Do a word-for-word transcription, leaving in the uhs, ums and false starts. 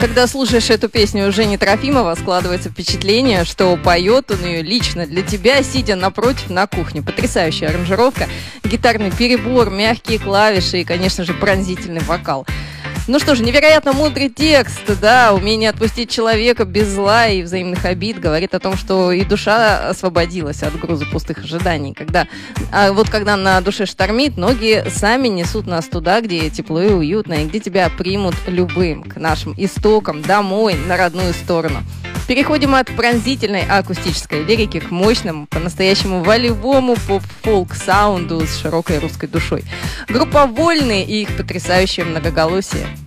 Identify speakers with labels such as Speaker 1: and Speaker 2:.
Speaker 1: Когда слушаешь эту песню Жени Трофимова, складывается впечатление, что поет он ее лично для тебя, сидя напротив на кухне. Потрясающая аранжировка, гитарный перебор, мягкие клавиши и, конечно же, пронзительный вокал. Ну что же, невероятно мудрый текст, да, умение отпустить человека без зла и взаимных обид говорит о том, что и душа освободилась от груза пустых ожиданий. Когда, а вот когда на душе штормит, ноги сами несут нас туда, где тепло и уютно, и где тебя примут любым, к нашим истокам, домой, на родную сторону. Переходим от пронзительной акустической лирики к мощному, по-настоящему волевому поп-фолк-саунду с широкой русской душой. Группа «Вольные» и их потрясающее многоголосие.